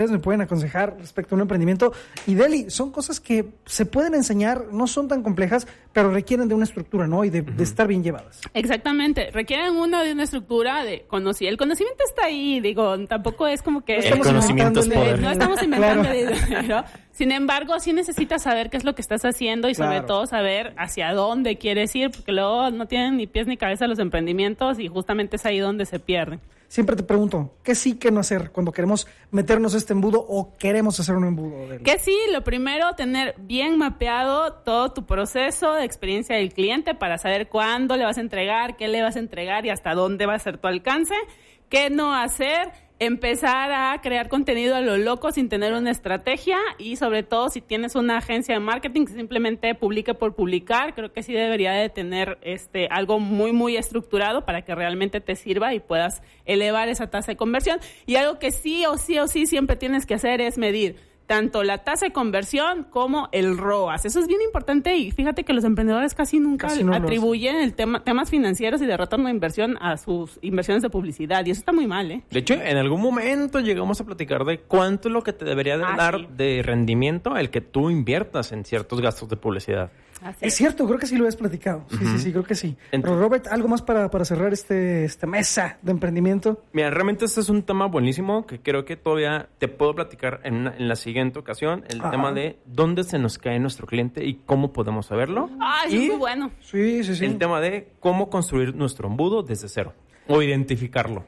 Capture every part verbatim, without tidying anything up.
me pueden aconsejar respecto a un emprendimiento. Y Deli, son cosas que se pueden enseñar, no son tan complejas, pero requieren de una estructura, ¿no? Y de, uh-huh. de estar bien llevadas. Exactamente, requieren uno de una estructura de conocimiento. El conocimiento está ahí, digo, tampoco es como que... El conocimiento es poder. No estamos inventando dinero. Sin embargo, sí necesitas saber qué es lo que estás haciendo y sobre claro. todo saber hacia dónde quieres ir, porque luego no tienen ni pies ni cabeza los emprendimientos y justamente es ahí donde se pierden. Siempre te pregunto, ¿qué sí, qué no hacer cuando queremos meternos a este embudo o queremos hacer un embudo? De... Que sí, lo primero, tener bien mapeado todo tu proceso de experiencia del cliente para saber cuándo le vas a entregar, qué le vas a entregar y hasta dónde va a ser tu alcance. ¿Qué no hacer? Empezar a crear contenido a lo loco sin tener una estrategia y sobre todo si tienes una agencia de marketing que simplemente publique por publicar, creo que sí debería de tener este algo muy muy estructurado para que realmente te sirva y puedas elevar esa tasa de conversión. Y algo que sí o sí o sí siempre tienes que hacer es medir tanto la tasa de conversión como el R O A S. Eso es bien importante y fíjate que los emprendedores casi nunca casi no atribuyen el tema, temas financieros y de retorno de inversión a sus inversiones de publicidad y eso está muy mal, ¿eh? De hecho, en algún momento llegamos a platicar de cuánto es lo que te debería de ah, dar sí. de rendimiento el que tú inviertas en ciertos gastos de publicidad. Así es. Es cierto, creo que sí lo habías platicado. Sí, uh-huh. sí, sí, creo que sí. Entonces, pero Robert, ¿algo más para, para cerrar este esta mesa de emprendimiento? Mira, realmente este es un tema buenísimo que creo que todavía te puedo platicar en, una, en la siguiente ocasión. El Ajá. tema de dónde se nos cae nuestro cliente y cómo podemos saberlo. Ah, eso y es muy bueno. Sí, sí, sí. El tema de cómo construir nuestro embudo desde cero o identificarlo.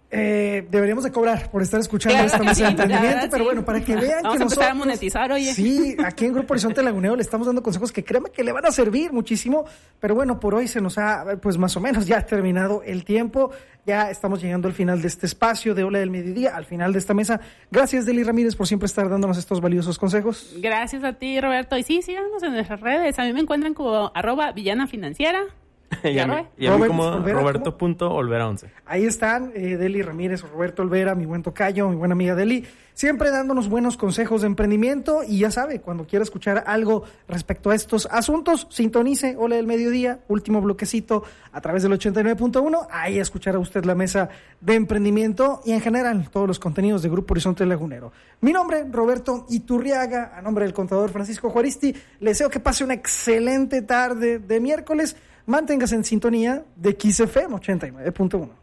Eh, deberíamos de cobrar por estar escuchando claro, esta mesa sí, de emprendimiento, pero sí. bueno, para que vean Vamos que a empezar nosotros... a monetizar, oye. Sí, aquí en Grupo Horizonte Lagunero le estamos dando consejos que créanme que le van a servir muchísimo, pero bueno, por hoy se nos ha, pues más o menos ya terminado el tiempo, ya estamos llegando al final de este espacio de Ola del Mediodía, al final de esta mesa. Gracias, Deli Ramírez, por siempre estar dándonos estos valiosos consejos. Gracias a ti, Roberto, y sí, síganos en nuestras redes, a mí me encuentran como arroba villana financiera. y a mí, y a mí como Roberto punto Olvera once. Ahí están, eh, Deli Ramírez, Roberto Olvera, mi buen tocayo, mi buena amiga Deli, siempre dándonos buenos consejos de emprendimiento. Y ya sabe, cuando quiera escuchar algo respecto a estos asuntos, sintonice Ola del Mediodía, último bloquecito a través del ochenta y nueve punto uno. Ahí escuchará usted la mesa de emprendimiento y en general todos los contenidos de Grupo Horizonte Lagunero. Mi nombre, Roberto Iturriaga, a nombre del contador Francisco Juaristi, le deseo que pase una excelente tarde de miércoles. Manténgase en sintonía de X F M ochenta y nueve punto uno.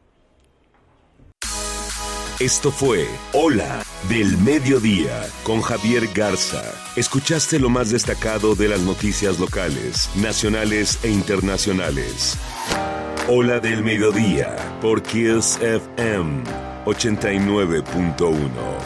Esto fue Ola del Mediodía con Javier Garza. Escuchaste lo más destacado de las noticias locales, nacionales e internacionales. Ola del Mediodía por X F M ochenta y nueve punto uno.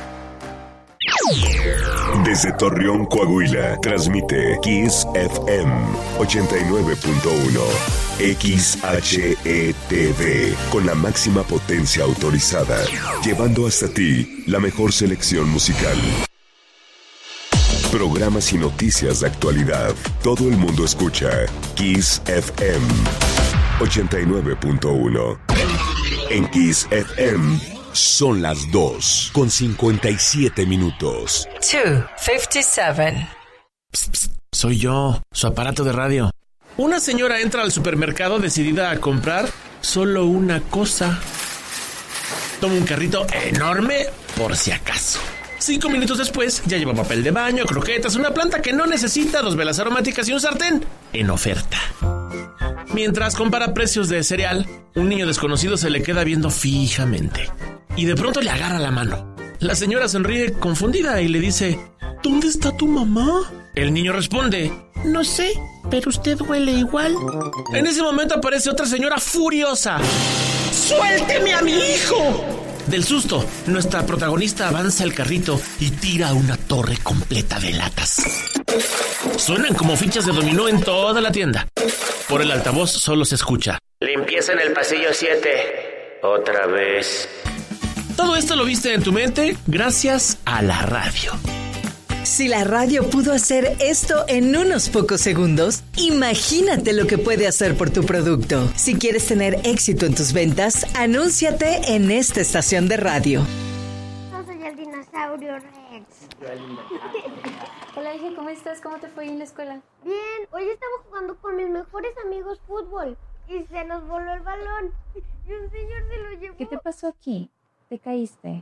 Desde Torreón, Coahuila, transmite X F M ochenta y nueve punto uno, X H E T V, con la máxima potencia autorizada, llevando hasta ti la mejor selección musical. Programas y noticias de actualidad. Todo el mundo escucha X F M ochenta y nueve punto uno. En X F M son las dos con cincuenta y siete minutos. dos cincuenta y siete. Psst, psst, soy yo, su aparato de radio. Una señora entra al supermercado decidida a comprar solo una cosa. Toma un carrito enorme por si acaso. Cinco minutos después ya lleva papel de baño, croquetas, una planta que no necesita, dos velas aromáticas y un sartén en oferta. Mientras compara precios de cereal, un niño desconocido se le queda viendo fijamente y de pronto le agarra la mano. La señora sonríe confundida y le dice: ¿Dónde está tu mamá? El niño responde: No sé, pero usted huele igual. En ese momento aparece otra señora furiosa. ¡Suélteme a mi hijo! Del susto, nuestra protagonista avanza el carrito y tira una torre completa de latas. Suenan como fichas de dominó en toda la tienda. Por el altavoz solo se escucha: limpieza en el pasillo siete. Otra vez. Todo esto lo viste en tu mente gracias a la radio. Si la radio pudo hacer esto en unos pocos segundos, imagínate lo que puede hacer por tu producto. Si quieres tener éxito en tus ventas, anúnciate en esta estación de radio. Yo soy el dinosaurio Rex. Hola, hija, ¿cómo estás? ¿Cómo te fue en la escuela? Bien, hoy estaba jugando con mis mejores amigos fútbol y se nos voló el balón y un señor se lo llevó. ¿Qué te pasó aquí? ¿Te caíste?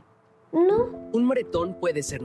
No. Un moretón puede ser